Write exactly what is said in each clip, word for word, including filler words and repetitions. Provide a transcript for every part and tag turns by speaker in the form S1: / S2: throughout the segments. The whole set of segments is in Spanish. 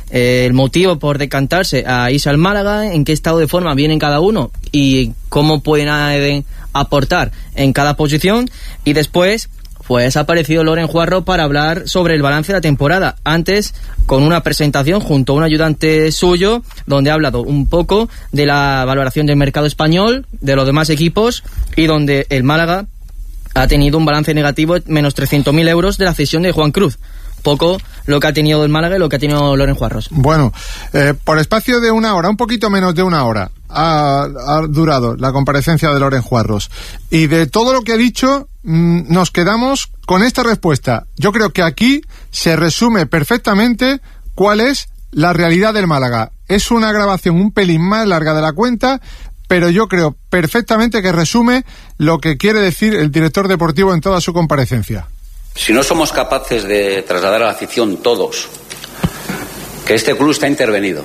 S1: eh, el motivo por decantarse a irse al Málaga, en qué estado de forma vienen cada uno y cómo pueden eh, aportar en cada posición. Y después pues ha aparecido Loren Juarro para hablar sobre el balance de la temporada, antes con una presentación junto a un ayudante suyo, donde ha hablado un poco de la valoración del mercado español, de los demás equipos, y donde el Málaga ha tenido un balance negativo, menos trescientos mil euros de la cesión de Juan Cruz. Poco lo que ha tenido el Málaga y lo que ha tenido Loren Juarros.
S2: Bueno, eh, por espacio de una hora, un poquito menos de una hora, ha, ha durado la comparecencia de Loren Juarros. Y de todo lo que ha dicho, mmm, nos quedamos con esta respuesta. Yo creo que aquí se resume perfectamente cuál es la realidad del Málaga. Es una grabación un pelín más larga de la cuenta, pero yo creo perfectamente que resume lo que quiere decir el director deportivo en toda su comparecencia.
S3: Si no somos capaces de trasladar a la afición todos que este club está intervenido,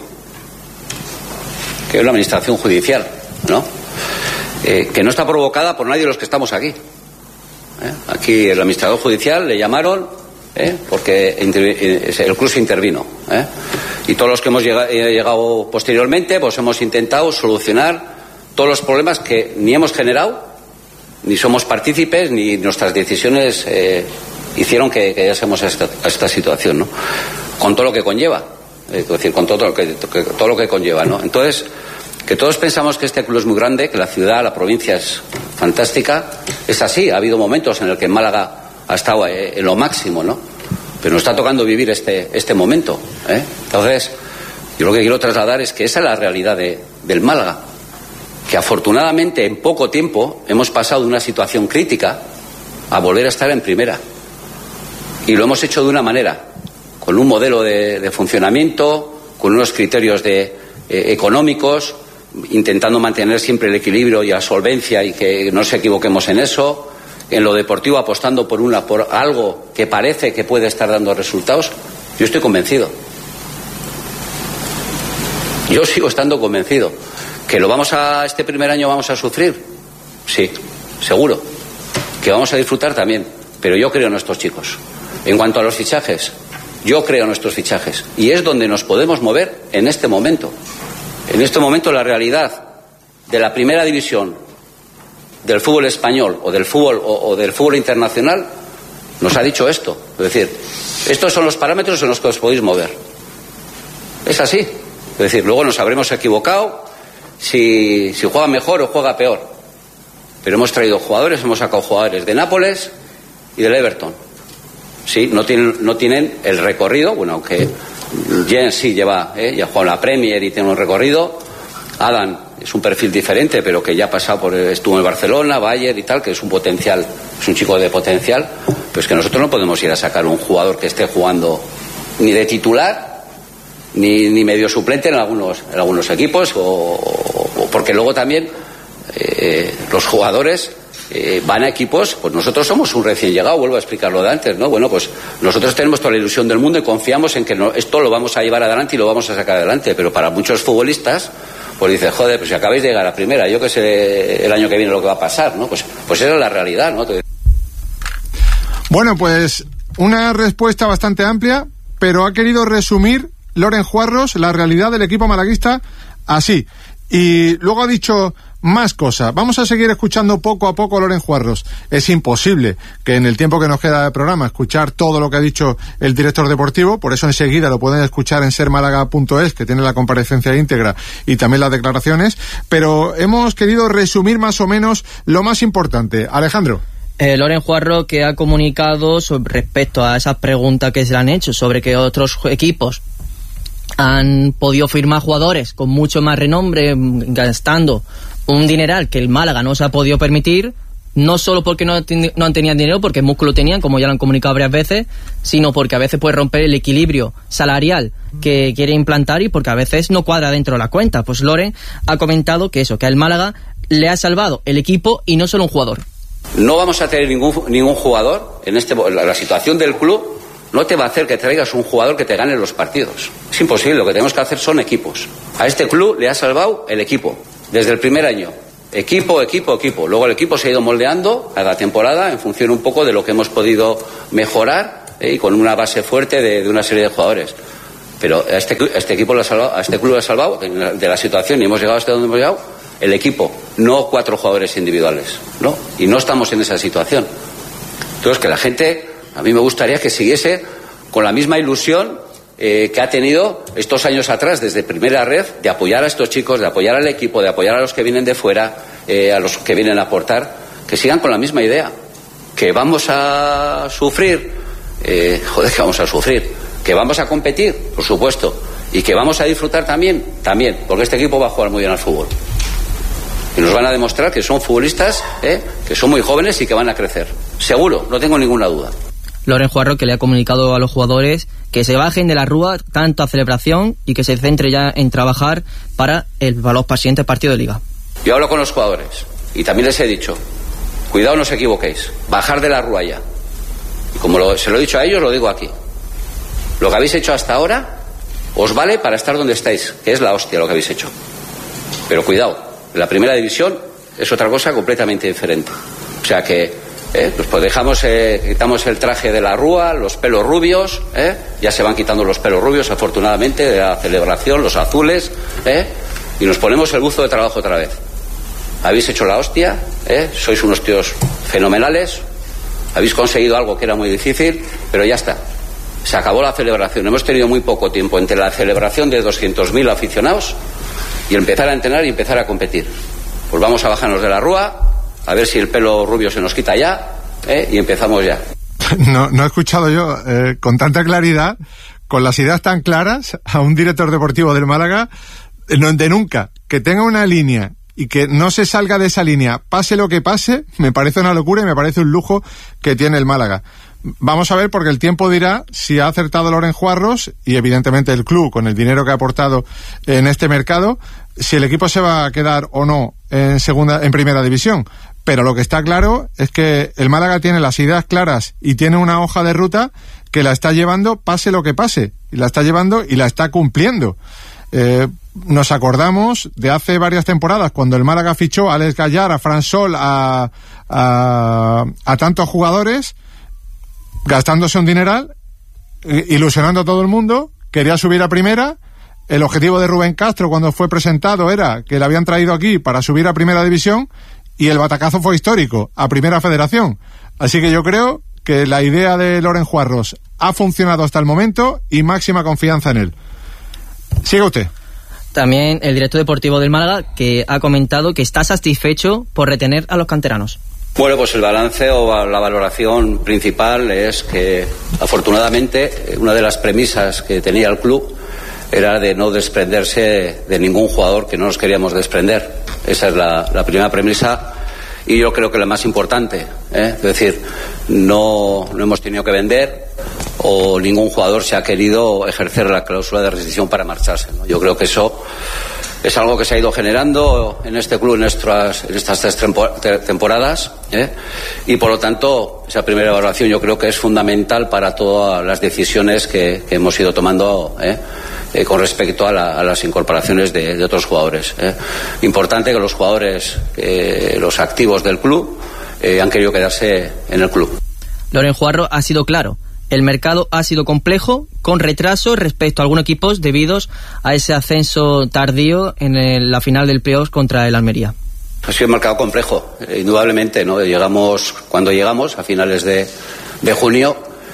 S3: que es la administración judicial, ¿no? Eh, que no está provocada por nadie de los que estamos aquí. ¿eh? Aquí el administrador judicial le llamaron ¿eh? porque el club se intervino. ¿eh? Y todos los que hemos llegado, llegado posteriormente, pues hemos intentado solucionar todos los problemas que ni hemos generado, ni somos partícipes, ni nuestras decisiones eh, hicieron que, que llegásemos a esta, a esta situación, ¿no? Con todo lo que conlleva, es decir, con todo lo que, que, todo lo que conlleva, ¿no? Entonces, que todos pensamos que este club es muy grande, que la ciudad, la provincia es fantástica, es así. Ha habido momentos en el que Málaga ha estado eh, en lo máximo, ¿no? Pero nos está tocando vivir este, este momento, ¿eh? Entonces, yo lo que quiero trasladar es que esa es la realidad de, del Málaga, que afortunadamente en poco tiempo hemos pasado de una situación crítica a volver a estar en primera. Y lo hemos hecho de una manera, con un modelo de, de funcionamiento, con unos criterios de, eh, económicos, intentando mantener siempre el equilibrio y la solvencia y que no nos equivoquemos en eso. En lo deportivo apostando por, una, por algo que parece que puede estar dando resultados. Yo estoy convencido. Yo sigo estando convencido. ¿Que lo vamos a, este primer año vamos a sufrir? Sí, seguro. Que vamos a disfrutar también. Pero yo creo en nuestros chicos. En cuanto a los fichajes, yo creo en nuestros fichajes. Y es donde nos podemos mover en este momento. En este momento la realidad de la primera división del fútbol español o del fútbol o, o del fútbol internacional nos ha dicho esto. Es decir, estos son los parámetros en los que os podéis mover. Es así. Es decir, luego nos habremos equivocado si, si juega mejor o juega peor. Pero hemos traído jugadores, hemos sacado jugadores de Nápoles y del Everton. Sí, no tienen, no tienen el recorrido, bueno, aunque Jens sí lleva, ¿eh? ya juega en la Premier y tiene un recorrido. Adam es un perfil diferente, pero que ya ha pasado por, estuvo en Barcelona, Bayern y tal, que es un potencial, es un chico de potencial. Pues que nosotros no podemos ir a sacar un jugador que esté jugando ni de titular, ni, ni medio suplente en algunos, en algunos equipos, o, o porque luego también eh, los jugadores eh, van a equipos, pues nosotros somos un recién llegado, vuelvo a explicar lo de antes, ¿no? Bueno, pues nosotros tenemos toda la ilusión del mundo y confiamos en que no, esto lo vamos a llevar adelante y lo vamos a sacar adelante, pero para muchos futbolistas pues dice, joder, pues si acabáis de llegar a primera, yo que sé el año que viene lo que va a pasar, ¿no? Pues, pues esa es la realidad, ¿no?
S2: Bueno, pues una respuesta bastante amplia, pero ha querido resumir Loren Juarros la realidad del equipo malaguista así. Y luego ha dicho más cosas. Vamos a seguir escuchando poco a poco a Loren Juarros. Es imposible que en el tiempo que nos queda de programa escuchar todo lo que ha dicho el director deportivo, por eso enseguida lo pueden escuchar en ser málaga punto es, que tiene la comparecencia íntegra y también las declaraciones, pero hemos querido resumir más o menos lo más importante. Alejandro.
S1: Eh, Loren Juarro, que ha comunicado sobre, respecto a esas preguntas que se le han hecho sobre que otros equipos han podido firmar jugadores con mucho más renombre, gastando un dineral que el Málaga no se ha podido permitir, no solo porque no, ten, no han tenido dinero, porque músculo tenían, como ya lo han comunicado varias veces, sino porque a veces puede romper el equilibrio salarial que quiere implantar y porque a veces no cuadra dentro de la cuenta. Pues Loren ha comentado que eso, que al Málaga le ha salvado el equipo y no solo un jugador.
S3: No vamos a tener ningún, ningún jugador en este, la, la situación del club no te va a hacer que traigas un jugador que te gane los partidos. Es imposible, lo que tenemos que hacer son equipos. A este club le ha salvado el equipo, desde el primer año. Equipo, equipo, equipo. Luego el equipo se ha ido moldeando a la temporada en función un poco de lo que hemos podido mejorar, ¿eh? Y con una base fuerte de, de una serie de jugadores. pero a este, a este equipo lo ha salvado, a este club lo ha salvado de, de la situación y hemos llegado hasta donde hemos llegado el equipo, no cuatro jugadores individuales, ¿no? Y no estamos en esa situación. Entonces, que la gente, a mí me gustaría que siguiese con la misma ilusión eh, que ha tenido estos años atrás, desde primera red, de apoyar a estos chicos, de apoyar al equipo, de apoyar a los que vienen de fuera, eh, a los que vienen a aportar, que sigan con la misma idea. Que vamos a sufrir, eh, joder, que vamos a sufrir, que vamos a competir, por supuesto, y que vamos a disfrutar también, también, porque este equipo va a jugar muy bien al fútbol. Y nos van a demostrar que son futbolistas, eh, que son muy jóvenes y que van a crecer. Seguro, no tengo ninguna duda.
S1: Loren Juarro, que le ha comunicado a los jugadores que se bajen de la rúa tanto a celebración y que se centre ya en trabajar para el, para los siguientes partidos de Liga.
S3: Yo hablo con los jugadores y también les he dicho, cuidado, no os equivoquéis, bajar de la rúa ya. Y como lo, se lo he dicho a ellos, lo digo aquí. Lo que habéis hecho hasta ahora os vale para estar donde estáis, que es la hostia lo que habéis hecho. Pero cuidado, la primera división es otra cosa completamente diferente. O sea que eh, pues dejamos, eh, quitamos el traje de la rúa, los pelos rubios, eh, ya se van quitando los pelos rubios afortunadamente de la celebración, los azules, eh, y nos ponemos el buzo de trabajo otra vez. Habéis hecho la hostia, ¿eh? Sois unos tíos fenomenales, habéis conseguido algo que era muy difícil, pero ya está, se acabó la celebración. Hemos tenido muy poco tiempo entre la celebración de doscientos mil aficionados y empezar a entrenar y empezar a competir. Pues vamos a bajarnos de la rúa, a ver si el pelo rubio se nos quita ya, ¿eh? Y empezamos ya.
S2: No, no he escuchado yo eh, con tanta claridad, con las ideas tan claras, a un director deportivo del Málaga, de nunca, que tenga una línea y que no se salga de esa línea, pase lo que pase, me parece una locura y me parece un lujo que tiene el Málaga. Vamos a ver, porque el tiempo dirá si ha acertado Loren Juarros y evidentemente el club con el dinero que ha aportado en este mercado, si el equipo se va a quedar o no en segunda, en primera división. Pero lo que está claro es que el Málaga tiene las ideas claras y tiene una hoja de ruta que la está llevando pase lo que pase, y la está llevando y la está cumpliendo. Eh, nos acordamos de hace varias temporadas cuando el Málaga fichó a Alex Gallar, a Fran Sol, a, a, a tantos jugadores, gastándose un dineral, ilusionando a todo el mundo, quería subir a primera. El objetivo de Rubén Castro cuando fue presentado era que le habían traído aquí para subir a primera división y el batacazo fue histórico, a primera federación. Así que yo creo que la idea de Loren Juarros ha funcionado hasta el momento y máxima confianza en él. Siga usted.
S1: También el director deportivo del Málaga, que ha comentado que está satisfecho por retener a los canteranos.
S3: Bueno, pues el balance o la valoración principal es que, afortunadamente, una de las premisas que tenía el club era de no desprenderse de ningún jugador que no nos queríamos desprender. Esa es la, la primera premisa y yo creo que la más importante, ¿eh? Es decir, no, no hemos tenido que vender o ningún jugador se ha querido ejercer la cláusula de rescisión para marcharse, ¿no? Yo creo que eso es algo que se ha ido generando en este club en, nuestras, en estas tres temporadas, ¿eh? Y por lo tanto esa primera evaluación yo creo que es fundamental para todas las decisiones que, que hemos ido tomando, ¿eh? Eh, con respecto a, la, a las incorporaciones de, de otros jugadores, ¿eh? Importante que los jugadores, eh, los activos del club, eh, han querido quedarse en el club.
S1: Loren Juarro ha sido claro. El mercado ha sido complejo, con retraso respecto a algunos equipos debido a ese ascenso tardío en el, la final del playoff contra el Almería.
S3: Ha sido un mercado complejo, eh, indudablemente, ¿no? Llegamos, cuando llegamos, a finales de, de junio,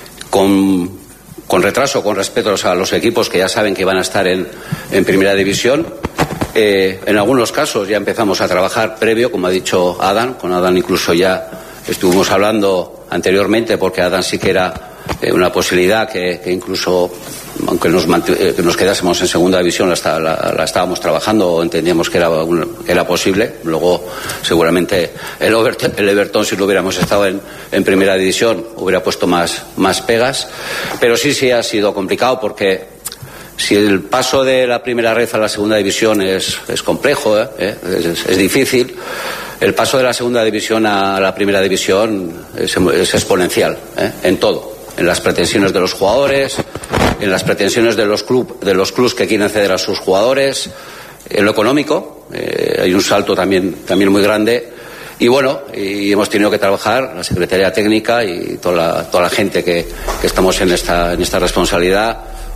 S3: con... con retraso con respecto a los equipos que ya saben que van a estar en, en primera división. Eh, en algunos casos ya empezamos a trabajar previo, como ha dicho Adán, con Adán incluso ya estuvimos hablando anteriormente, porque Adán sí que era eh, una posibilidad que, que incluso, aunque nos, eh, que nos quedásemos en segunda división, la, la, la estábamos trabajando o entendíamos que era, un, era posible. Luego seguramente el Everton, el Everton, si lo hubiéramos estado en, en primera división, hubiera puesto más, más pegas. Pero sí, sí ha sido complicado, porque si el paso de la primera red a la segunda división es, es complejo, ¿eh? es, es difícil, el paso de la segunda división a la primera división es, es exponencial, ¿eh? En todo. En las pretensiones de los jugadores, en las pretensiones de los club, de los clubs que quieren ceder a sus jugadores, en lo económico, eh, hay un salto también, también muy grande. Y bueno, y hemos tenido que trabajar, la Secretaría Técnica y toda la, toda la gente que, que estamos en esta, en esta responsabilidad,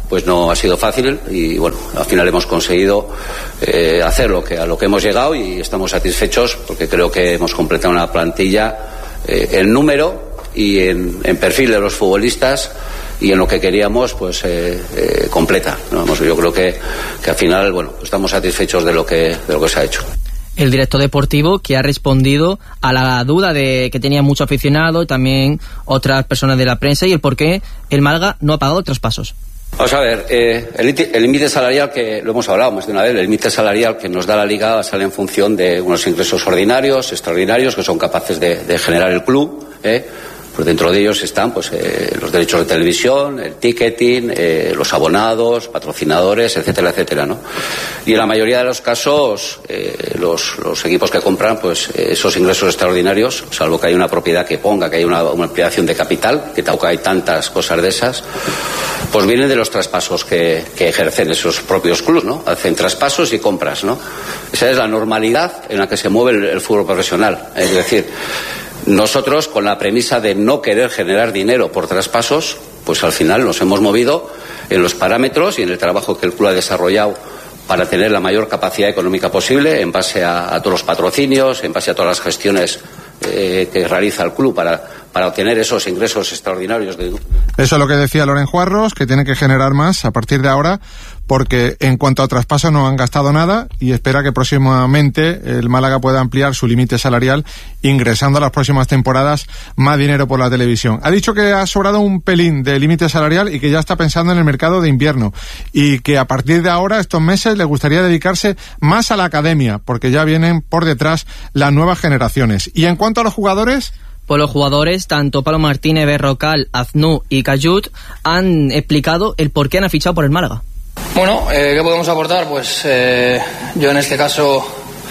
S3: pues no ha sido fácil y bueno, al final hemos conseguido eh, hacer lo que, a lo que hemos llegado y estamos satisfechos porque creo que hemos completado una plantilla eh, en número y en, en perfil de los futbolistas y en lo que queríamos pues eh, eh, completa, ¿no? Yo creo que, que al final bueno, estamos satisfechos de lo que, de lo que se ha hecho.
S1: El director deportivo que ha respondido a la duda de que tenía mucho aficionado y también otras personas de la prensa y el por qué el Málaga no ha pagado traspasos.
S3: Vamos a ver, eh, el límite salarial, que lo hemos hablado más de una vez, el límite salarial que nos da la Liga sale en función de unos ingresos ordinarios, extraordinarios, que son capaces de, de generar el club, ¿eh? Pues dentro de ellos están pues eh, los derechos de televisión, el ticketing, eh, los abonados, patrocinadores, etcétera, etcétera, ¿no? Y en la mayoría de los casos, eh, los, los equipos que compran, pues eh, esos ingresos extraordinarios, salvo que hay una propiedad que ponga, que hay una, una ampliación de capital, que tampoco hay tantas cosas de esas, pues vienen de los traspasos que, que ejercen esos propios clubes, ¿no? Hacen traspasos y compras, ¿no? Esa es la normalidad en la que se mueve el, el fútbol profesional, es decir, nosotros, con la premisa de no querer generar dinero por traspasos, pues al final nos hemos movido en los parámetros y en el trabajo que el club ha desarrollado para tener la mayor capacidad económica posible en base a, a todos los patrocinios, en base a todas las gestiones eh, que realiza el club para, para obtener esos ingresos extraordinarios. De...
S2: Eso es lo que decía Loren Juarros, que tiene que generar más a partir de ahora, porque en cuanto a traspasos no han gastado nada y espera que próximamente el Málaga pueda ampliar su límite salarial ingresando a las próximas temporadas más dinero por la televisión. Ha dicho que ha sobrado un pelín de límite salarial y que ya está pensando en el mercado de invierno y que a partir de ahora, estos meses, le gustaría dedicarse más a la academia porque ya vienen por detrás las nuevas generaciones. Y en cuanto a los jugadores...
S1: Pues los jugadores, tanto Pablo Martínez, Berrocal, Aznou y Cayut, han explicado el por qué han fichado por el Málaga.
S4: Bueno, eh, ¿qué podemos aportar? Pues eh, yo en este caso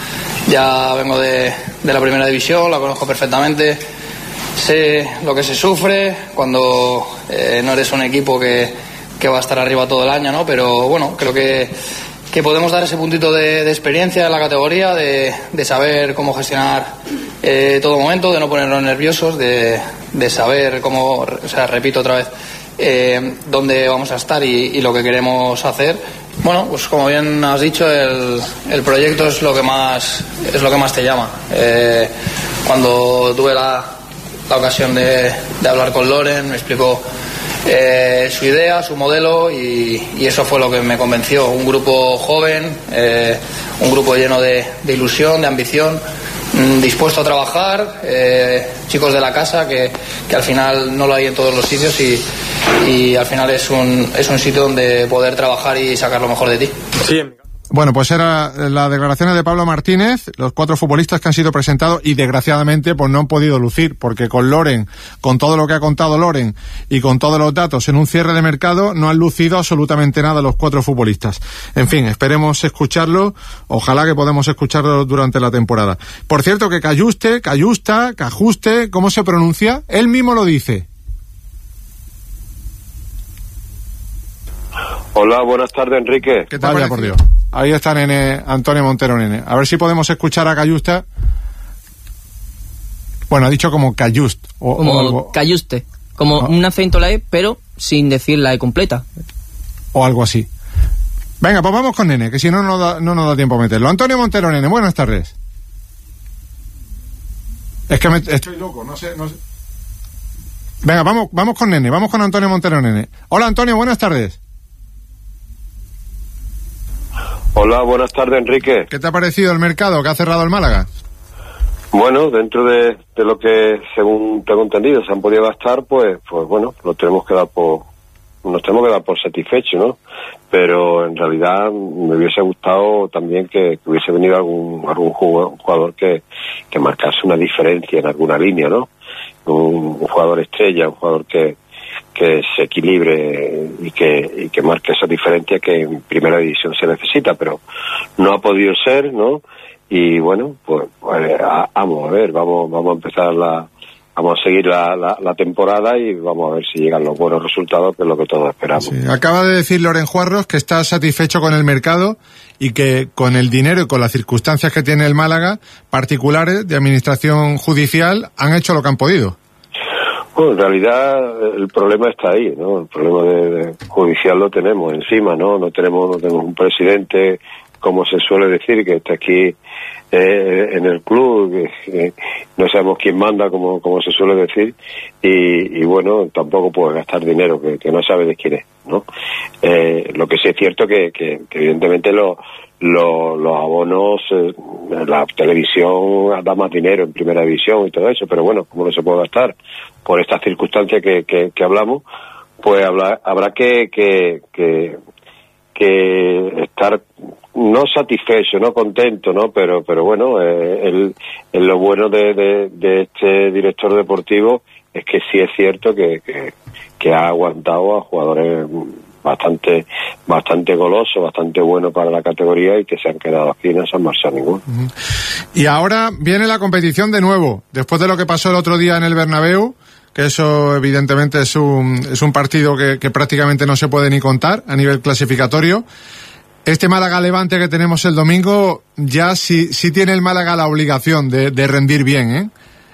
S4: ya vengo de, de la primera división, la conozco perfectamente, sé lo que se sufre cuando eh, no eres un equipo que, que va a estar arriba todo el año, ¿no? Pero bueno, creo que, que podemos dar ese puntito de, de experiencia en la categoría, de, de saber cómo gestionar eh, todo momento, de no ponernos nerviosos, de, de saber cómo, o sea, repito otra vez, Eh, dónde vamos a estar y, y lo que queremos hacer. Bueno, pues como bien has dicho, el, el proyecto es lo que más es lo que más te llama. Eh, cuando tuve la, la ocasión de, de hablar con Loren, me explicó eh, su idea, su modelo y, y eso fue lo que me convenció. Un grupo joven, eh, un grupo lleno de, de ilusión, de ambición, dispuesto a trabajar, eh, chicos de la casa que, que al final no lo hay en todos los sitios y, y al final es un, es un sitio donde poder trabajar y sacar lo mejor de ti.
S2: Sí. Bueno, pues era las declaraciones de Pablo Martínez, los cuatro futbolistas que han sido presentados y desgraciadamente pues no han podido lucir, porque con Loren, con todo lo que ha contado Loren y con todos los datos en un cierre de mercado, no han lucido absolutamente nada los cuatro futbolistas. En fin, esperemos escucharlo, ojalá que podamos escucharlo durante la temporada. Por cierto, que Cayuste, Cayusta, Cajuste, ¿cómo se pronuncia? Él mismo lo dice.
S5: Hola, buenas tardes, Enrique.
S2: ¿Qué tal? Vaya por Dios. Ahí está Nene, Antonio Montero Nene. A ver si podemos escuchar a Cayusta. Bueno, ha dicho como Cayust. O,
S1: como
S2: o algo.
S1: Cayuste. Como no. Un acento la E, pero sin decir la E completa.
S2: O algo así. Venga, pues vamos con Nene, que si no, no, da, no nos da tiempo a meterlo. Antonio Montero Nene, buenas tardes. Es que me, estoy loco, no sé, no sé. Venga, vamos, vamos con Nene, vamos con Antonio Montero Nene. Hola, Antonio, buenas tardes.
S5: Hola, buenas tardes, Enrique.
S2: ¿Qué te ha parecido el mercado que ha cerrado el Málaga?
S5: Bueno, dentro de, de lo que, según tengo entendido, se han podido gastar, pues, pues bueno, lo tenemos que dar por, nos tenemos que dar por satisfechos, ¿no? Pero en realidad me hubiese gustado también que, que hubiese venido algún, algún jugador que, que marcase una diferencia en alguna línea, ¿no? Un, un jugador estrella, un jugador que que se equilibre y que y que marque esa diferencia que en primera división se necesita, pero no ha podido ser, ¿no? Y bueno, pues, pues a, vamos a ver, vamos vamos a empezar la vamos a seguir la, la, la temporada y vamos a ver si llegan los buenos resultados, que es lo que todos esperamos.
S2: Sí, acaba de decir Loren Juarros que está satisfecho con el mercado y que con el dinero y con las circunstancias que tiene el Málaga, particulares de administración judicial han hecho lo que han podido.
S5: Bueno, en realidad el problema está ahí, ¿no? El problema de, de judicial lo tenemos encima, ¿no? No tenemos, no tenemos un presidente, como se suele decir, que está aquí eh, en el club, que, que no sabemos quién manda, como como se suele decir, y, y bueno, tampoco puede gastar dinero que, que no sabe de quién es, ¿no? Eh, lo que sí es cierto que, que, que evidentemente lo, lo, los abonos, eh, la televisión da más dinero en primera división y todo eso, pero bueno, como no se puede gastar por estas circunstancias que, que, que hablamos, pues habrá, habrá que, que, que, que estar no satisfecho, no contento, ¿no? Pero, pero bueno, eh, el, el lo bueno de, de, de este director deportivo es que sí es cierto que, que, que ha aguantado a jugadores bastante, bastante golosos, bastante buenos para la categoría y que se han quedado aquí y no se han marchado ninguno.
S2: Uh-huh. Y ahora viene la competición de nuevo, después de lo que pasó el otro día en el Bernabéu, que eso evidentemente es un, es un partido que, que prácticamente no se puede ni contar a nivel clasificatorio. Este Málaga-Levante que tenemos el domingo, ya sí, sí tiene el Málaga la obligación de, de rendir bien, ¿eh?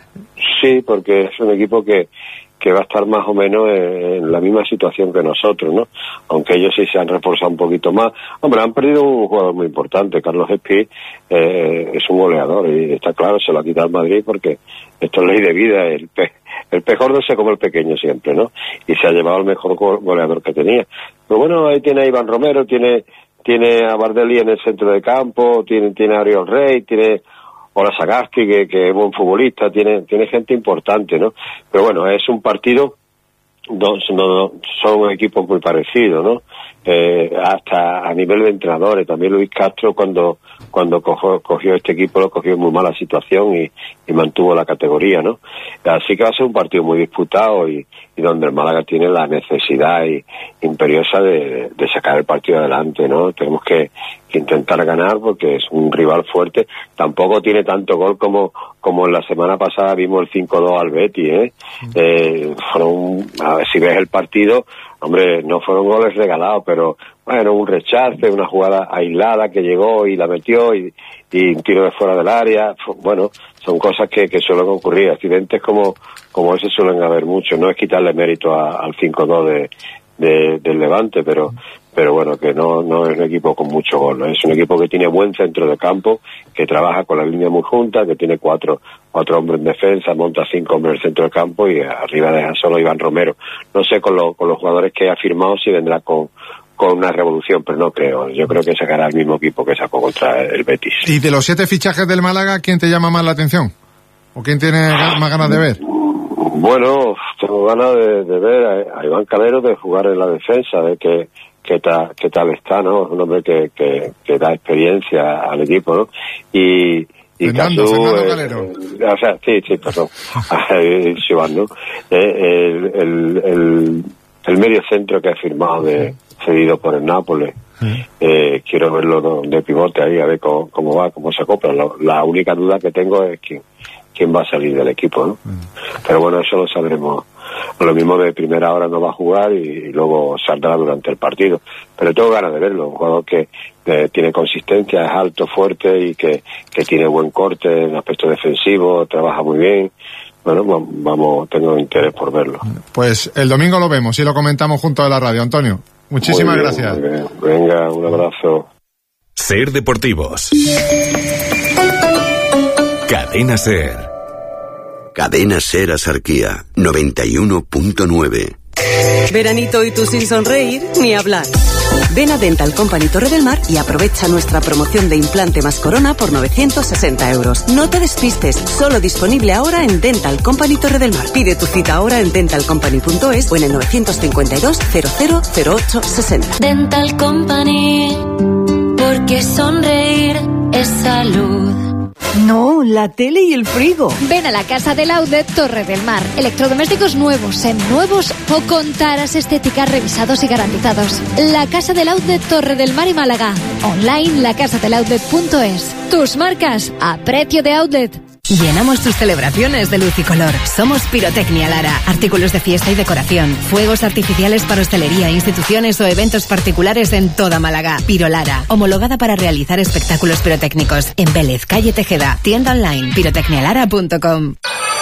S5: Sí, porque es un equipo que, que va a estar más o menos en la misma situación que nosotros, ¿no? Aunque ellos sí se han reforzado un poquito más. Hombre, han perdido un jugador muy importante. Carlos Espí eh, es un goleador y está claro, se lo ha quitado el Madrid porque esto es ley de vida. El pez, el pez gordo se come el pequeño siempre, ¿no? Y se ha llevado el mejor goleador que tenía. Pero bueno, ahí tiene a Iván Romero, tiene... tiene a Bardelli en el centro de campo, tiene, tiene a Ariel Rey, tiene Ola Sagasti, que, que es buen futbolista, tiene, tiene gente importante, ¿no? Pero bueno, es un partido, no, no, son equipos muy parecidos, ¿no? Eh, hasta a nivel de entrenadores, también Luis Castro cuando cuando cogió, cogió este equipo lo cogió en muy mala situación y, y mantuvo la categoría, ¿no? Así que va a ser un partido muy disputado y, y donde el Málaga tiene la necesidad y, imperiosa de, de sacar el partido adelante, ¿no? Tenemos que, que intentar ganar porque es un rival fuerte. Tampoco tiene tanto gol como como en la semana pasada vimos el cinco dos al Betis, ¿eh? eh fueron, a ver, si ves el partido, hombre, no fueron goles regalados, pero bueno, un rechace, una jugada aislada que llegó y la metió y, y un tiro de fuera del área. Bueno, son cosas que, que suelen ocurrir. Accidentes como como ese suelen haber muchos. No es quitarle mérito a, al cinco dos de, de, del Levante, pero pero bueno, que no no es un equipo con mucho gol, ¿no? Es un equipo que tiene buen centro de campo, que trabaja con la línea muy junta, que tiene cuatro cuatro hombres en defensa, monta cinco hombres en el centro de campo y arriba deja solo Iván Romero. No sé con, lo, con los jugadores que ha firmado si vendrá con con una revolución, pero no creo. Yo creo que sacará el mismo equipo que sacó contra el Betis.
S2: ¿Y de los siete fichajes del Málaga, quién te llama más la atención? ¿O quién tiene más ganas de ver?
S5: Bueno, tengo ganas de, de ver a, a Iván Calero, de jugar en la defensa, de que qué tal, qué tal está, ¿no? Es un hombre que, que, que da experiencia al equipo, ¿no? Y y
S2: Fernando,
S5: Casu,
S2: Fernando
S5: eh,
S2: Calero.
S5: Eh, o sea, sí, sí, perdón. Iván, ¿no? Eh, el, el, el, el medio centro que ha firmado de cedido por el Nápoles. Eh, quiero verlo de pivote ahí, a ver cómo, cómo va, cómo se acopla. La, la única duda que tengo es quién, quién va a salir del equipo, ¿no? Pero bueno, eso lo sabremos. Lo mismo de primera hora no va a jugar y, y luego saldrá durante el partido. Pero tengo ganas de verlo, un jugador que eh, tiene consistencia, es alto, fuerte y que, que tiene buen corte en aspecto defensivo, trabaja muy bien. Bueno, vamos, tengo interés por verlo.
S2: Pues el domingo lo vemos y lo comentamos junto a la radio. Antonio, muchísimas
S5: bien,
S2: gracias.
S5: Venga, un abrazo.
S6: Ser Deportivos. Cadena Ser.
S7: Cadena Ser Asarquía, noventa y uno punto nueve.
S8: Veranito y tú sin sonreír, ni hablar. Ven a Dental Company Torre del Mar y aprovecha nuestra promoción de implante más corona por novecientos sesenta euros. No te despistes, solo disponible ahora en Dental Company Torre del Mar. Pide tu cita ahora en dental company punto es o en el novecientos cincuenta y dos cero cero cero ocho sesenta.
S9: Dental Company, porque sonreír es salud.
S10: No, la tele y el frigo.
S11: Ven a la Casa del Outlet Torre del Mar. Electrodomésticos nuevos, seminuevos o con taras estéticas revisados y garantizados. La Casa del Outlet Torre del Mar y Málaga. Online la casa del outlet punto es. Tus marcas a precio de outlet.
S12: Llenamos tus celebraciones de luz y color. Somos Pirotecnia Lara. Artículos de fiesta y decoración. Fuegos artificiales para hostelería, instituciones o eventos particulares en toda Málaga. Piro Lara. Homologada para realizar espectáculos pirotécnicos. En Vélez, calle Tejeda. Tienda online pirotecnialara punto com.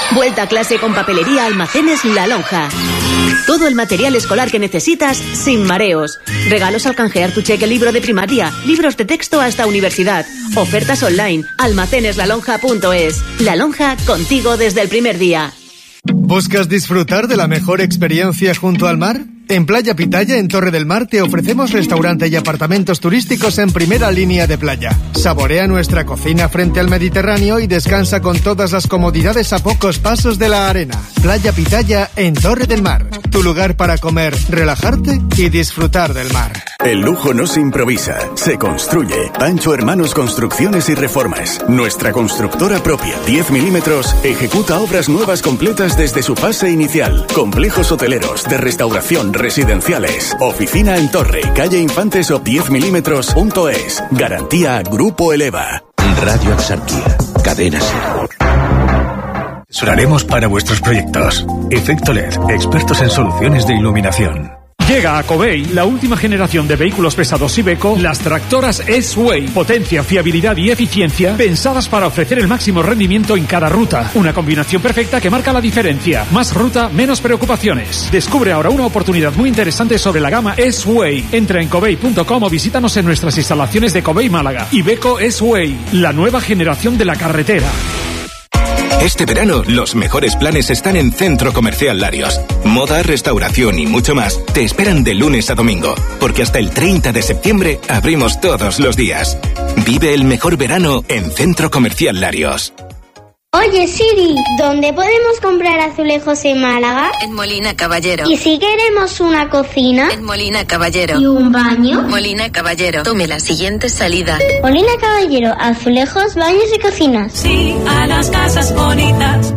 S13: Vuelta a clase con papelería Almacenes La Lonja. Todo el material escolar que necesitas sin mareos. Regalos al canjear tu cheque libro de primaria, libros de texto hasta universidad. Ofertas online. almacenes la lonja punto es. La Lonja, contigo desde el primer día.
S14: ¿Buscas disfrutar de la mejor experiencia junto al mar? En Playa Pitaya, en Torre del Mar, te ofrecemos restaurante y apartamentos turísticos en primera línea de playa. Saborea nuestra cocina frente al Mediterráneo y descansa con todas las comodidades a pocos pasos de la arena. Playa Pitaya, en Torre del Mar. Tu lugar para comer, relajarte y disfrutar del mar.
S6: El lujo no se improvisa, se construye. Pancho Hermanos Construcciones y Reformas. Nuestra constructora propia, diez milímetros, ejecuta obras nuevas completas desde su fase inicial. Complejos hoteleros, de restauración, residenciales. Oficina en Torre, calle Infantes o diez milímetros punto es. Garantía Grupo Eleva.
S15: Radio Axarquía, Cadena Ser.
S16: Asesoraremos para vuestros proyectos. Efecto L E D, expertos en soluciones de iluminación.
S17: Llega a Covey la última generación de vehículos pesados Iveco, las tractoras S-Way. Potencia, fiabilidad y eficiencia pensadas para ofrecer el máximo rendimiento en cada ruta. Una combinación perfecta que marca la diferencia. Más ruta, menos preocupaciones. Descubre ahora una oportunidad muy interesante sobre la gama S-Way. Entra en covey punto com o visítanos en nuestras instalaciones de Covey Málaga. Iveco S-Way, la nueva generación de la carretera.
S18: Este verano, los mejores planes están en Centro Comercial Larios. Moda, restauración y mucho más te esperan de lunes a domingo, porque hasta el treinta de septiembre abrimos todos los días. Vive el mejor verano en Centro Comercial Larios.
S19: Oye Siri, ¿dónde podemos comprar azulejos en Málaga?
S20: En Molina Caballero.
S19: ¿Y si queremos una cocina?
S20: En Molina Caballero.
S19: ¿Y un baño?
S20: Molina Caballero. Tome la siguiente salida.
S19: Molina Caballero, azulejos, baños y cocinas.
S21: Sí, a las casas bonitas.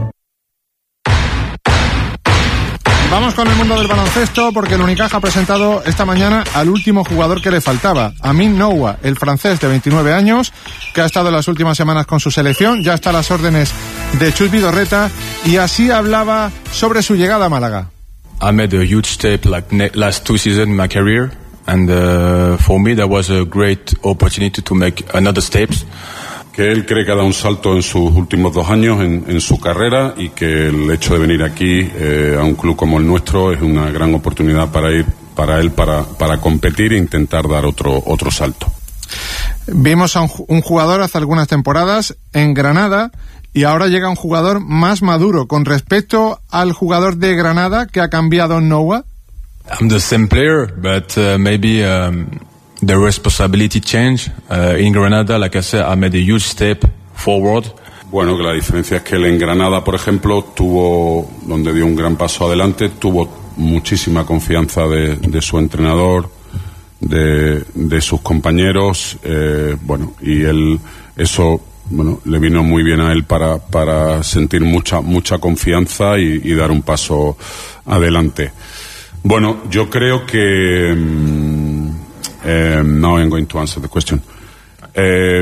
S2: Vamos con el mundo del baloncesto porque el Unicaja ha presentado esta mañana al último jugador que le faltaba, Amin Noua, el francés de veintinueve años, que ha estado las últimas semanas con su selección, ya está a las órdenes de Chus Vidorreta y así hablaba sobre su llegada a Málaga.
S22: I made a huge step like ne- last two seasons in my career and uh, for me that was a great opportunity to make another steps.
S23: Que él cree que ha dado un salto en sus últimos dos años en, en su carrera y que el hecho de venir aquí eh, a un club como el nuestro es una gran oportunidad para ir para él para, para competir e intentar dar otro otro salto.
S2: Vimos a un, un jugador hace algunas temporadas en Granada y ahora llega un jugador más maduro con respecto al jugador de Granada que ha cambiado en Noua.
S22: I'm the same player, but uh, maybe um, the responsibility change. Uh, in Granada, like I said, I made a huge step forward.
S23: Bueno, que la diferencia es que él en Granada, por ejemplo, tuvo, donde dio un gran paso adelante, tuvo muchísima confianza de, de su entrenador, de, de sus compañeros, eh, bueno, y él, eso, bueno, le vino muy bien a él para, para sentir mucha, mucha confianza y, y dar un paso adelante. Bueno, yo creo que um, um, now I'm going to answer the question. Eh,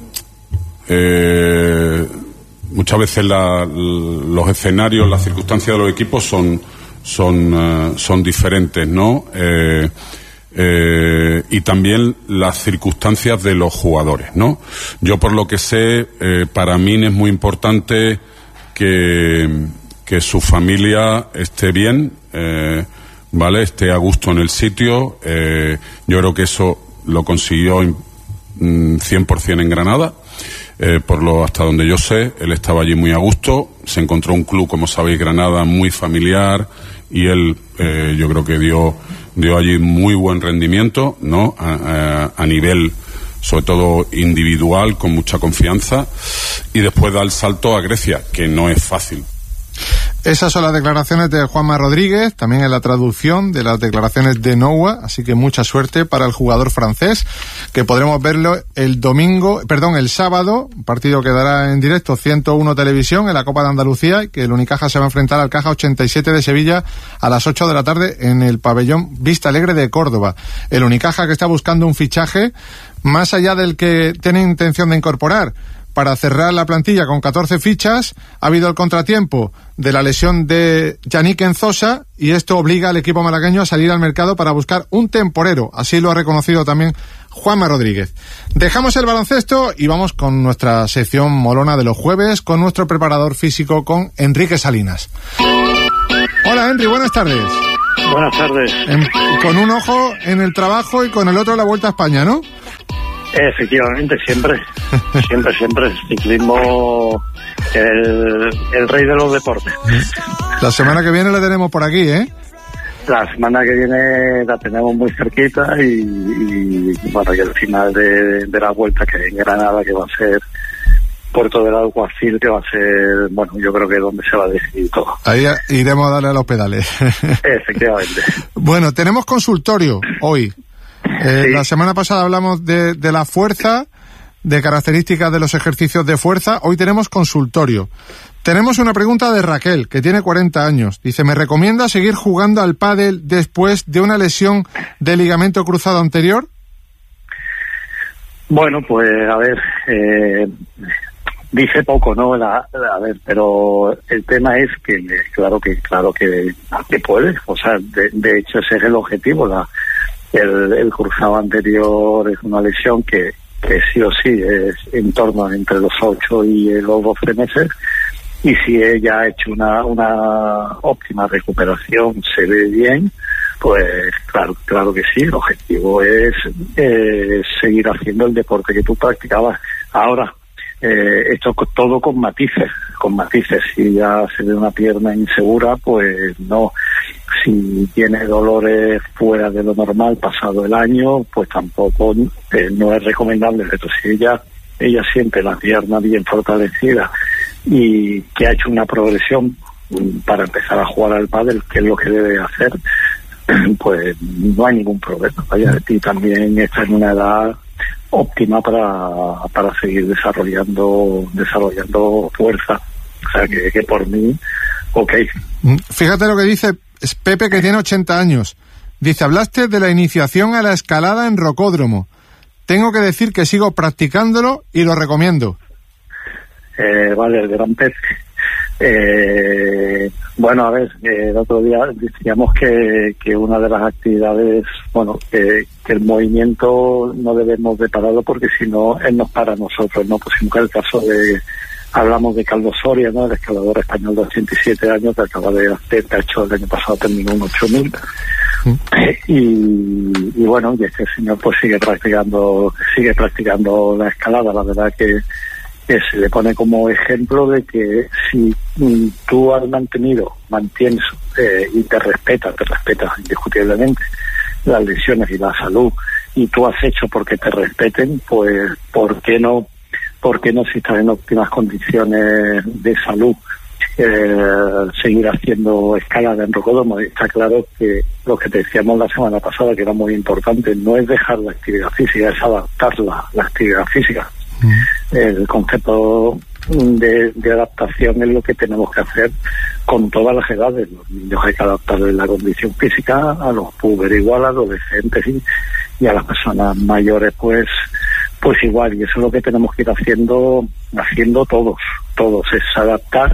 S23: eh, muchas veces la, los escenarios, las circunstancias de los equipos son son uh, son diferentes, ¿no? Eh, eh, y también las circunstancias de los jugadores, ¿no? Yo por lo que sé, eh, para mí es muy importante que que su familia esté bien. Eh, Vale, esté a gusto en el sitio. Eh, yo creo que eso lo consiguió cien por ciento en Granada, eh, por lo hasta donde yo sé. Él estaba allí muy a gusto, se encontró un club, como sabéis, Granada, muy familiar, y él eh, yo creo que dio dio allí muy buen rendimiento, ¿no? A, a, a nivel, sobre todo individual, con mucha confianza, y después da el salto a Grecia, que no es fácil.
S2: Esas son las declaraciones de Juanma Rodríguez, también en la traducción de las declaraciones de Noua, así que mucha suerte para el jugador francés, que podremos verlo el domingo, perdón, el sábado, un partido que dará en directo ciento uno Televisión en la Copa de Andalucía, y que el Unicaja se va a enfrentar al Caja ochenta y siete de Sevilla a las ocho de la tarde en el pabellón Vista Alegre de Córdoba. El Unicaja que está buscando un fichaje más allá del que tiene intención de incorporar. Para cerrar la plantilla con catorce fichas, ha habido el contratiempo de la lesión de Yannick Enzosa y esto obliga al equipo malagueño a salir al mercado para buscar un temporero. Así lo ha reconocido también Juanma Rodríguez. Dejamos el baloncesto y vamos con nuestra sección molona de los jueves con nuestro preparador físico, con Enrique Salinas. Hola, Henry, buenas tardes.
S1: Buenas tardes.
S2: En, con un ojo en el trabajo y con el otro en la Vuelta a España, ¿no?
S1: Efectivamente, siempre. siempre, siempre. Ciclismo, el, el rey de los deportes.
S2: La semana que viene la tenemos por aquí, ¿eh?
S1: La semana que viene la tenemos muy cerquita y, y bueno, y el final de, de la Vuelta, que en Granada, que va a ser Puerto del Alguacil, que va a ser, bueno, yo creo que donde se va a decidir todo.
S2: Ahí iremos a darle a los pedales.
S1: Efectivamente.
S2: Bueno, tenemos consultorio hoy. Eh, sí. La semana pasada hablamos de, de la fuerza, de características de los ejercicios de fuerza. Hoy tenemos consultorio. Tenemos una pregunta de Raquel, que tiene cuarenta años. Dice, ¿me recomienda seguir jugando al pádel después de una lesión de ligamento cruzado anterior?
S1: Bueno, pues a ver, eh, dice poco, ¿no? La, la, a ver, pero el tema es que, claro que, claro que, que puede. O sea, de, de hecho ese es el objetivo. La, el, el cruzado anterior es una lesión que, que sí o sí es en torno entre los ocho y los doce meses. Y si ella ha hecho una, una óptima recuperación, se ve bien, pues claro, claro que sí. El objetivo es eh, seguir haciendo el deporte que tú practicabas. Ahora, eh, esto todo con matices, con matices. Si ya se ve una pierna insegura, pues no. Si tiene dolores fuera de lo normal pasado el año, pues tampoco eh, no es recomendable. Pero si ella ella siente la pierna bien fortalecida y que ha hecho una progresión para empezar a jugar al pádel, que es lo que debe hacer, pues no hay ningún problema. Vaya, y también está en una edad óptima para, para seguir desarrollando desarrollando fuerza. O sea, que, que por mí, ok.
S2: Fíjate lo que dice Pepe, que tiene ochenta años. Dice, hablaste de la iniciación a la escalada en rocódromo. Tengo que decir que sigo practicándolo y lo recomiendo.
S1: Eh, vale, el gran pez. Eh, bueno, a ver, eh, el otro día decíamos que, que una de las actividades, bueno, que, que el movimiento no debemos de pararlo porque si no, él nos para a nosotros, ¿no? Pues en el caso de, hablamos de Carlos Soria, ¿no? El escalador español de ochenta y siete años que acaba de hacer, que ha hecho el año pasado, terminó un ocho mil. ¿Mm? Y, y bueno, y este señor pues sigue practicando, sigue practicando la escalada. La verdad que que se le pone como ejemplo de que si mm, tú has mantenido, mantienes eh, y te respetas, te respetas indiscutiblemente las lesiones y la salud, y tú has hecho porque te respeten, pues ¿por qué no, por qué no si estás en óptimas condiciones de salud eh, seguir haciendo escalada en rocódromo? Está claro que lo que te decíamos la semana pasada, que era muy importante, no es dejar la actividad física, es adaptar la, la actividad física. El concepto de, de adaptación es lo que tenemos que hacer con todas las edades. Los niños hay que adaptarles la condición física, a los puberos igual, a los adolescentes y, y a las personas mayores pues pues igual. Y eso es lo que tenemos que ir haciendo haciendo todos, todos, es adaptar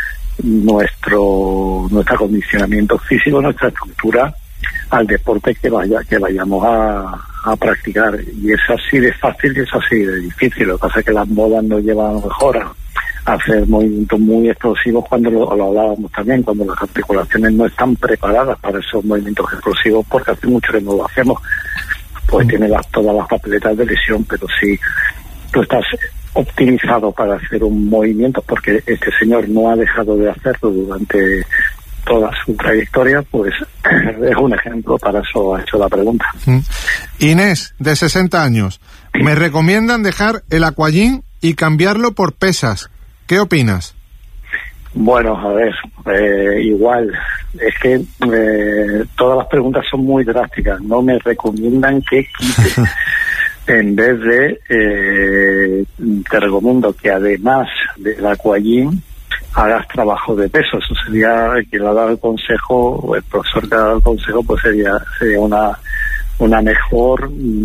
S1: nuestro nuestro acondicionamiento físico, nuestra estructura al deporte que vaya que vayamos a, a practicar. Y es así de fácil y es así de difícil. Lo que pasa es que las modas nos llevan a lo mejor a, a hacer movimientos muy explosivos cuando lo, lo hablábamos también, cuando las articulaciones no están preparadas para esos movimientos explosivos, porque hace mucho que no lo hacemos. Pues tiene las, todas las papeletas de lesión, pero si tú estás optimizado para hacer un movimiento, porque este señor no ha dejado de hacerlo durante toda su trayectoria, pues es un ejemplo, para eso ha hecho la pregunta.
S2: Inés, de sesenta años, me recomiendan dejar el aquagym y cambiarlo por pesas. ¿Qué opinas?
S1: Bueno, a ver, eh, igual, es que eh, todas las preguntas son muy drásticas. No me recomiendan que quite. En vez de, eh, te recomiendo que además del aquagym hagas trabajo de peso. Eso sería, quien le ha dado el consejo, o el profesor que ha dado el consejo, pues sería sería una una mejor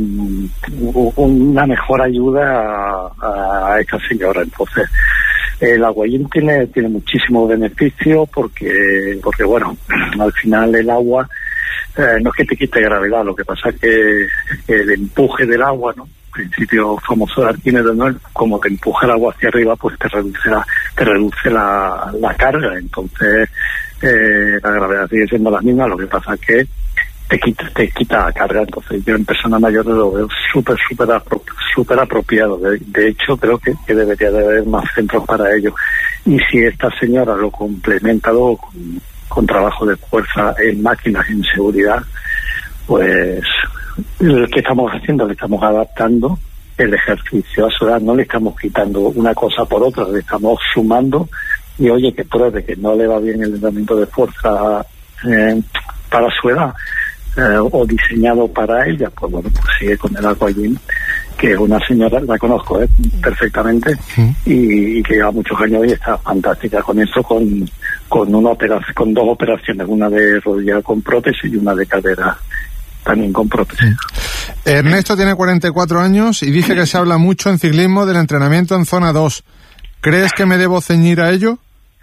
S1: una mejor ayuda a, a esta señora. Entonces, el aquagym tiene tiene muchísimos beneficios porque porque bueno, al final el agua eh, no es que te quite gravedad, lo que pasa es que, que el empuje del agua, ¿no? El principio famoso de Arquímedes, ¿no? Como que empuja el agua hacia arriba, pues te reduce la, te reduce la, la carga. Entonces, eh, la gravedad sigue siendo la misma, lo que pasa es que te quita, te quita la carga. Entonces, yo en personas mayores lo veo súper, súper apro súper apropiado. De, de hecho, creo que, que debería de haber más centros para ello. Y si esta señora lo complementa luego con, con trabajo de fuerza en máquinas, en seguridad, pues lo que estamos haciendo, le estamos adaptando el ejercicio a su edad, no le estamos quitando una cosa por otra, le estamos sumando, y oye, que pruebe que no le va bien el entrenamiento de fuerza eh, para su edad, eh, o diseñado para ella, pues bueno, pues sigue con el Aquagym, que es una señora, la conozco eh, perfectamente, sí. y, y que lleva muchos años y está fantástica con eso, con, con una operación, con dos operaciones, una de rodilla con prótesis y una de cadera también con prótesis.
S2: Ernesto tiene cuarenta y cuatro años y dice que se habla mucho en ciclismo del entrenamiento en zona dos. ¿Crees que me debo ceñir a ello?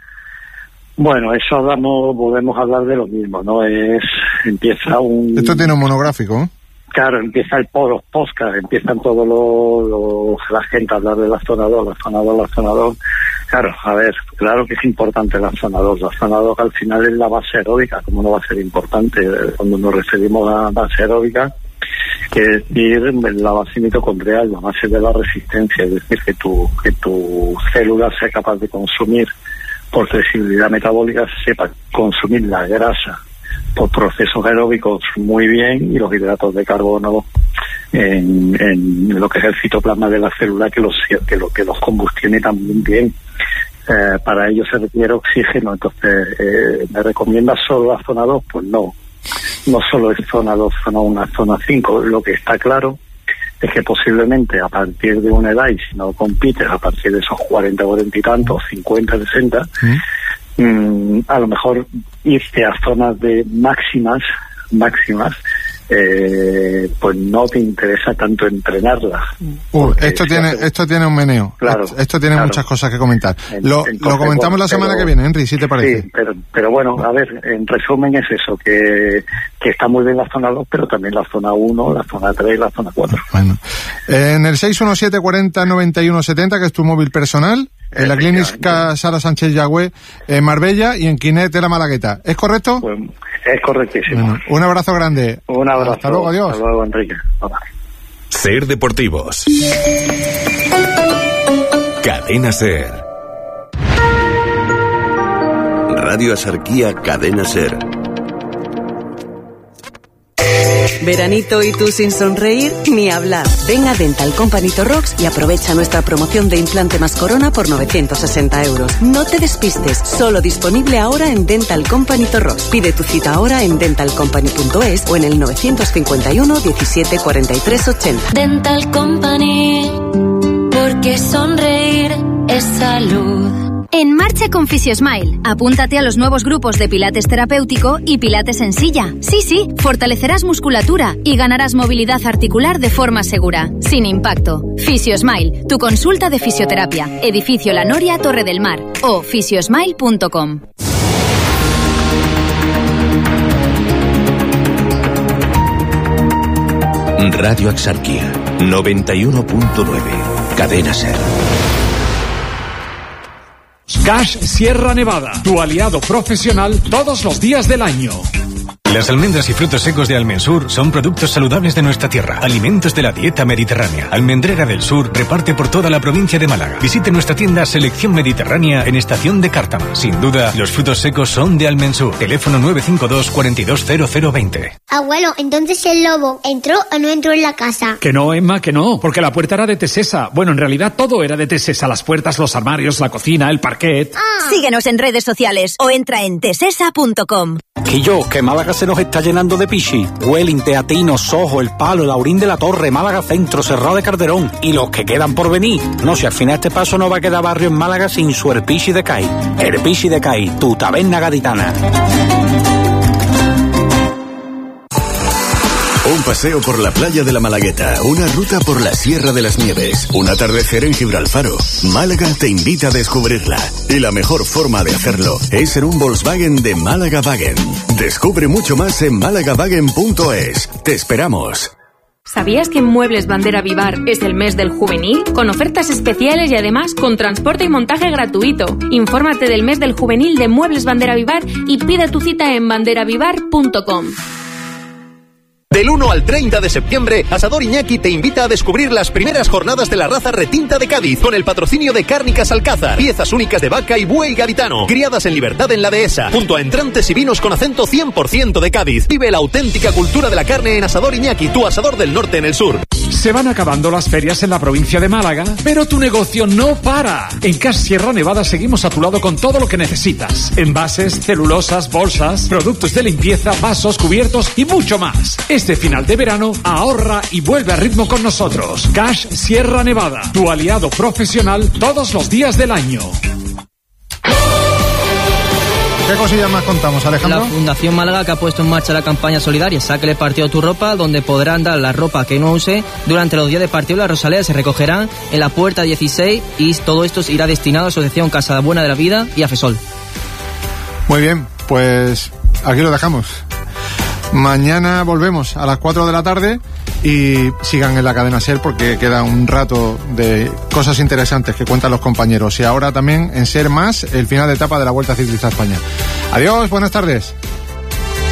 S1: Bueno, eso hablamos, volvemos a hablar de lo mismo, ¿no? Es, empieza un...
S2: Esto tiene un monográfico, ¿eh?
S1: Claro, empieza el los podcast, empiezan todos los, los, la gente a hablar de la zona dos, la zona dos, la zona dos. Claro, a ver, claro que es importante la zona dos. La zona dos al final es la base aeróbica, como no va a ser importante cuando nos referimos a base aeróbica, que es decir, la base mitocondrial, la base de la resistencia, es decir, que tu, que tu célula sea capaz de consumir por flexibilidad metabólica, sepa consumir la grasa por procesos aeróbicos muy bien y los hidratos de carbono en, en lo que es el citoplasma de la célula, que los que, lo, que los combustione también bien. Eh, para ello se requiere oxígeno. Entonces, eh, ¿me recomiendas solo la zona dos? Pues no, no solo es zona dos, zona uno, zona cinco. Lo que está claro es que posiblemente a partir de una edad, y si no compites a partir de esos cuarenta, cuarenta y tantos, cincuenta, sesenta, ¿Mm? mmm, a lo mejor irte a zonas de máximas, máximas, eh, pues no te interesa tanto entrenarlas.
S2: Uh, esto tiene hace... esto tiene un meneo.
S1: Claro,
S2: esto, esto tiene
S1: claro.
S2: muchas cosas que comentar.
S1: En,
S2: lo,
S1: entonces,
S2: lo comentamos
S1: bueno,
S2: la semana
S1: pero,
S2: que viene, Henry, si te parece.
S1: Sí, pero, pero bueno, a ver, en resumen es eso, que, que está muy bien la zona dos, pero también la zona uno, la zona tres y la zona cuatro.
S2: Bueno, en el seis uno siete cuarenta noventa y uno setenta, que es tu móvil personal, en la clínica Sara Sánchez Yagüe en Marbella y en Quinet de la Malagueta. ¿Es correcto?
S1: Pues, es correctísimo.
S2: Bueno, un abrazo grande.
S1: Un abrazo.
S2: Hasta luego, adiós.
S1: Hasta luego, Enrique. Bye, bye.
S18: Ser Deportivos. Cadena Ser.
S7: Radio Asarquía, Cadena Ser.
S8: Veranito y tú sin sonreír, ni hablar. Ven a Dental Company Torrox y aprovecha nuestra promoción de implante más corona por novecientos sesenta euros. No te despistes, solo disponible ahora en Dental Company Torrox. Pide tu cita ahora en dental company punto es o en el novecientos cincuenta y uno diecisiete cuarenta y tres ochenta.
S9: Dental Company, porque sonreír es salud.
S11: En marcha con Fisiosmile. Apúntate a los nuevos grupos de Pilates terapéutico y Pilates en silla. Sí, sí, fortalecerás musculatura y ganarás movilidad articular de forma segura, sin impacto. Fisiosmile, tu consulta de fisioterapia. Edificio La Noria, Torre del Mar o fisiosmile punto com.
S15: Radio Axarquía, noventa y uno punto nueve. Cadena Ser.
S17: Cash Sierra Nevada, tu aliado profesional todos los días del año.
S16: Las almendras y frutos secos de Almensur son productos saludables de nuestra tierra, alimentos de la dieta mediterránea. Almendrera del Sur reparte por toda la provincia de Málaga. Visite nuestra tienda Selección Mediterránea en Estación de Cártama. Sin duda, los frutos secos son de Almensur. Teléfono nueve cinco dos, cuarenta y dos cero cero veinte.
S19: Abuelo, entonces el lobo ¿entró o no entró en la casa?
S17: Que no, Emma, que no, porque la puerta era de Tesesa. Bueno, en realidad todo era de Tesesa. Las puertas, los armarios, la cocina, el parquet.
S19: Ah.
S10: Síguenos en redes sociales o entra en tesesa punto com.
S3: Quillo, que Málaga se nos está llenando de pichi. Welling, Teatino, Sojo, El Palo, Laurín de la Torre, Málaga Centro, Cerrado de Calderón y los que quedan por venir. No, si al final este paso no va a quedar barrio en Málaga sin su Herpichi de Cai. Herpichi de Cai, tu taberna gaditana.
S6: Un paseo por la playa de la Malagueta, una ruta por la Sierra de las Nieves, un atardecer en Gibralfaro. Málaga te invita a descubrirla. Y la mejor forma de hacerlo es en un Volkswagen de Málaga Wagen. Descubre mucho más en málaga wagen punto es. Te esperamos.
S4: ¿Sabías que en Muebles Bandera Vivar es el mes del juvenil? Con ofertas especiales y además con transporte y montaje gratuito. Infórmate del mes del juvenil de Muebles Bandera Vivar y pide tu cita en bandera vivar punto com.
S5: Del uno al treinta de septiembre, Asador Iñaki te invita a descubrir las primeras jornadas de la raza retinta de Cádiz, con el patrocinio de Cárnicas Alcázar, piezas únicas de vaca y buey gaditano, criadas en libertad en la dehesa, junto a entrantes y vinos con acento cien por ciento de Cádiz. Vive la auténtica cultura de la carne en Asador Iñaki, tu asador del norte en el sur.
S17: Se van acabando las ferias en la provincia de Málaga, pero tu negocio no para. En Cash Sierra Nevada seguimos a tu lado con todo lo que necesitas. Envases, celulosas, bolsas, productos de limpieza, vasos, cubiertos y mucho más. Este final de verano, ahorra y vuelve a ritmo con nosotros. Cash Sierra Nevada, tu aliado profesional todos los días del año.
S2: ¿Qué cosillas más contamos, Alejandro?
S12: La Fundación Málaga, que ha puesto en marcha la campaña solidaria Sáquele partido a tu ropa, donde podrán dar la ropa que no use durante los días de partido. Las rosaleras se recogerán en la puerta dieciséis y todo esto irá destinado a la Asociación Casa Buena de la Vida y a FESOL.
S2: Muy bien, pues aquí lo dejamos. Mañana volvemos a las cuatro de la tarde y sigan en la cadena SER porque queda un rato de cosas interesantes que cuentan los compañeros. Y ahora también en SER Más, el final de etapa de la Vuelta Ciclista a España. Adiós, buenas tardes.